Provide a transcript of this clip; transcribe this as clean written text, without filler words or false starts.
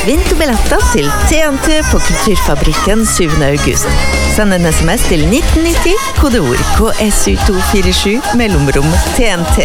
Vinn to billetter til TNT på Kulturfabrikken 7. august. Send en SMS til 1990, kodeord KSU247, mellomrom TNT.